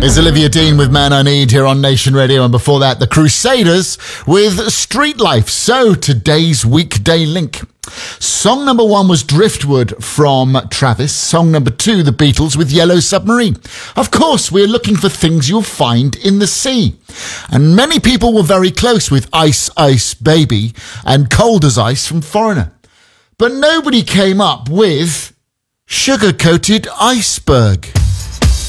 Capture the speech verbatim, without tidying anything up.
It's Olivia Dean with Man I Need here on Nation Radio, and before that, the Crusaders with Street Life. So, today's weekday link. Song number one was Driftwood from Travis. Song number two, The Beatles with Yellow Submarine. Of course, we're looking for things you'll find in the sea. And many people were very close with Ice Ice Baby and Cold as Ice from Foreigner. But nobody came up with Sugar Coated Iceberg.